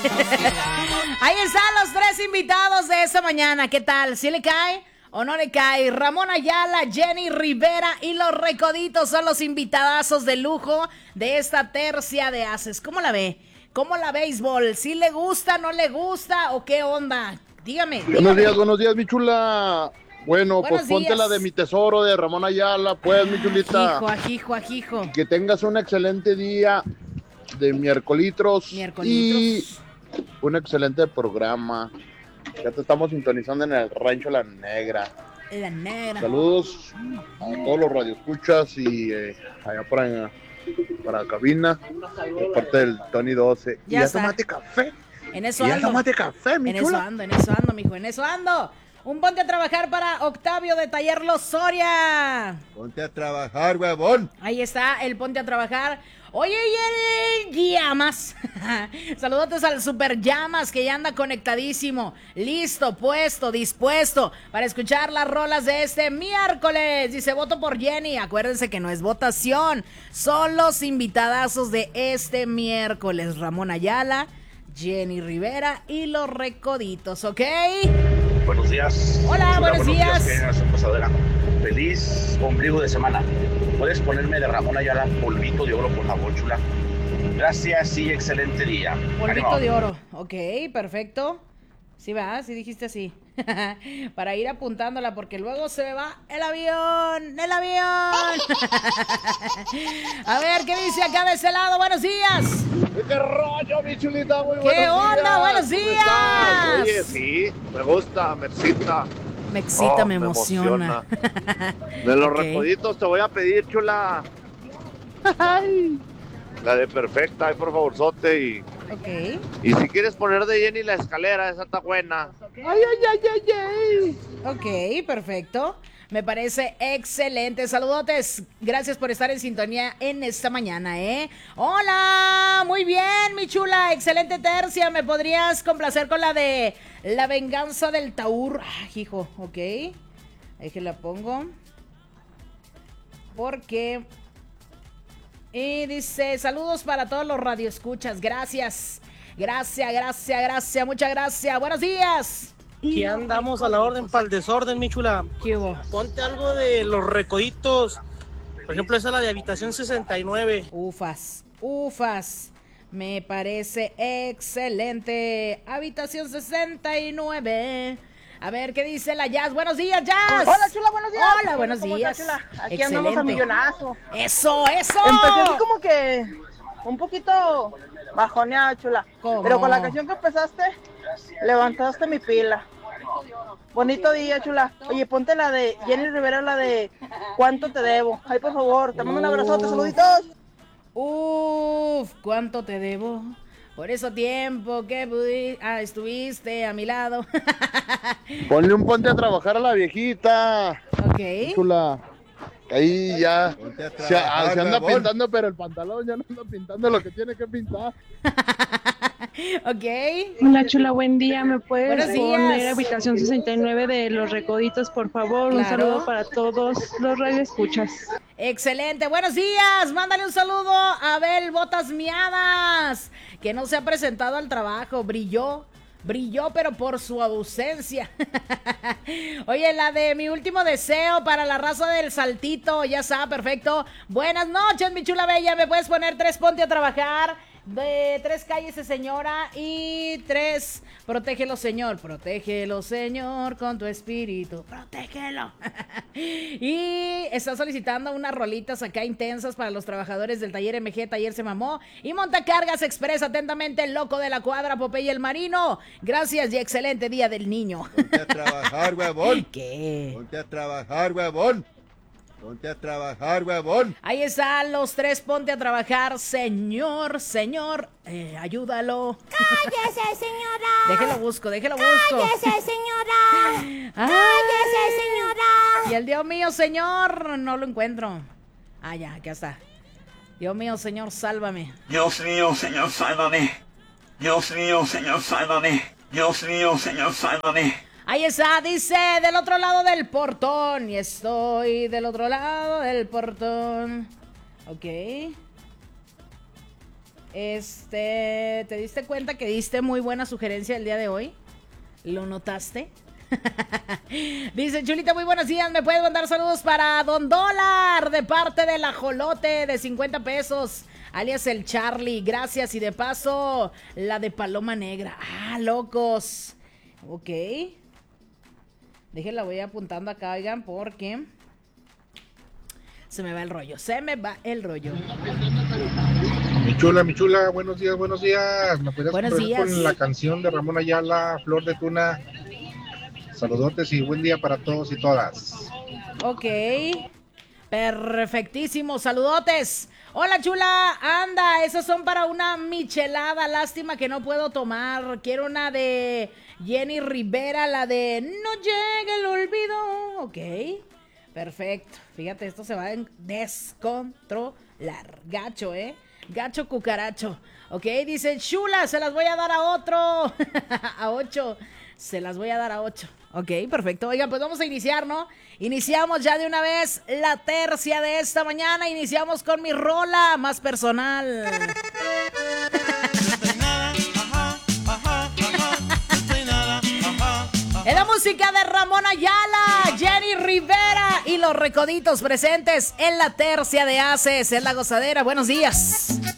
Ahí están los tres invitados de esta mañana. ¿Qué tal? ¿Sí le cae o no le cae? Ramón Ayala, Jenny Rivera y los Recoditos son los invitadazos de lujo de esta tercia de Haces. ¿Cómo la ve? ¿Cómo la béisbol? ¿Sí le gusta, no le gusta o qué onda? Dígame. Buenos días, mi chula. Bueno, Buenos pues ponte días. la de Mi Tesoro de Ramón Ayala, pues, mi chulita. Ajijo. Que tengas un excelente día de miércolitros y un excelente programa. Ya te estamos sintonizando en el Rancho La Negra. La Negra. Saludos a todos los radioescuchas y allá para cabina, de parte del Tony 12. Ya está. Tómate café. En eso ando. Tómate café, mi chula. En eso ando, mijo, en eso ando. Un ponte a trabajar para Octavio de Taller Los Soria. Ponte a trabajar, huevón. Ahí está, el ponte a trabajar. Oye, y el Llamas. Saludotes al Super Llamas que ya anda conectadísimo. Listo, puesto, dispuesto para escuchar las rolas de este miércoles. Dice, voto por Jenny. Acuérdense que no es votación. Son los invitadazos de este miércoles. Ramón Ayala, Jenny Rivera y los Recoditos, ¿ok? Buenos días. Hola, buenos días. Feliz ombligo de semana. ¿Puedes ponerme de Ramón Ayala Polvito de Oro, por favor, chula? Gracias y excelente día. Polvito ¡Ánimo! de oro. Ok, perfecto. Sí va, sí dijiste así. Para ir apuntándola porque luego se me va el avión. ¡El avión! A ver, ¿qué dice acá de ese lado? Buenos días. ¡Qué rollo, mi chulita! Muy buenos ¿Qué onda? días. Buenos días. Oye, sí, me gusta, Mercita. Mexita me emociona. De los Ok. Recoditos te voy a pedir, chula. La de Perfecta, ay, por favorzote. Ok. Y si quieres poner de Jenny La Escalera, esa está buena. Ok, perfecto. Me parece excelente. Saludotes. Gracias por estar en sintonía en esta mañana, ¿eh? Hola, muy bien, mi chula. Excelente tercia. ¿Me podrías complacer con la de La Venganza del Taur? Ah, hijo, ok. Ahí que la pongo. Porque... Y dice, saludos para todos los radioescuchas. Gracias. Gracias. Muchas gracias. Buenos días. Aquí andamos a la orden para el desorden, mi chula. ¿Qué hubo? Ponte algo de los Recoditos. Por ejemplo, esa es la de Habitación 69. Ufas. Me parece excelente. Habitación 69. A ver, ¿qué dice la Jazz? Buenos días, Jazz. Hola, chula, buenos días. Hola, buenos ¿Cómo días. estás, chula? Aquí Excelente. andamos a millonazo. Eso. Empecé así como que un poquito bajoneada, chula. ¿Cómo? Pero con la canción que empezaste, levantaste mi pila. Bonito día, chula. Oye, ponte la de Jenny Rivera, la de ¿Cuánto te debo? Ay, por favor, te mando un abrazote, saluditos. Uf, ¿cuánto te debo? Por eso tiempo que estuviste a mi lado. Ponle un ponte a trabajar a la viejita. Ok. Chula. Ahí ya se anda huevón. pintando, pero el pantalón ya no anda pintando lo que tiene que pintar. Ok. Hola chula, buen día. ¿Me puedes Buenos poner días. Habitación 69 de Los Recoditos, por favor? Un Claro. saludo para todos los radioescuchas. Excelente, buenos días. Mándale un saludo a Abel Botas Miadas, que no se ha presentado al trabajo. Brilló, pero por su ausencia. Oye, la de Mi Último Deseo para la raza del Saltito, ya está, perfecto. Buenas noches, mi chula bella. ¿Me puedes poner 3 ponte a trabajar? De 3 cállese señora y 3 protégelo señor con tu espíritu, protégelo. Y está solicitando unas rolitas acá intensas para los trabajadores del taller MG, Taller Se Mamó y Montacargas Express. Atentamente, el loco de la cuadra, Popeye el Marino. Gracias y excelente día del niño. Ponte a trabajar, huevón. ¿Qué? Ponte a trabajar, huevón. Ponte a trabajar, huevón. Ahí están los 3 ponte a trabajar, señor, ayúdalo. ¡Cállese, señora! Déjelo busco. ¡Cállese, señora! ¡Cállese, señora! Y el Dios mío, Señor, no lo encuentro. Ah, ya, acá está. Dios mío, Señor, sálvame. Dios mío, Señor, sálvame. Dios mío, Señor, sálvame. Dios mío, Señor, sálvame. Ahí está, dice, del otro lado del portón. Y estoy del otro lado del portón. Ok. ¿Te diste cuenta que diste muy buena sugerencia el día de hoy? ¿Lo notaste? Dice Chulita, muy buenos días. ¿Me puedes mandar saludos para Don Dólar de parte del ajolote de 50 pesos? Alias el Charlie, gracias. Y de paso, la de Paloma Negra. Ah, locos. Ok. Déjenla, voy apuntando acá, oigan, porque se me va el rollo. Mi chula, buenos días. ¿Me podrías complacer con la canción de Ramón Ayala, Flor de Tuna? Saludotes y buen día para todos y todas. Ok, perfectísimo, saludotes. Hola chula, anda, esos son para una michelada, lástima que no puedo tomar. Quiero una de Jenny Rivera, la de No llega el olvido. Ok, perfecto. Fíjate, esto se va a descontrolar. Gacho, gacho cucaracho. Ok, dice chula, se las voy a dar a otro. A 8. Se las voy a dar a 8. Ok, perfecto. Oigan, pues vamos a iniciar, ¿no? Iniciamos ya de una vez la tercia de esta mañana. Iniciamos con mi rola más personal. Es la música de Ramón Ayala, Jenny Rivera y los Recoditos presentes en la tercia de Haces. Es la gozadera. Buenos días.